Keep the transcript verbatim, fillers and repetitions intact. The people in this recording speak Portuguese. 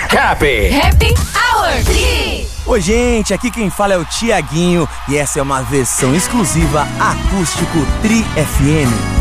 Happy Happy Hour Tri. Oi, gente, aqui quem fala é o Tiaguinho e essa é uma versão exclusiva acústico Tri F M.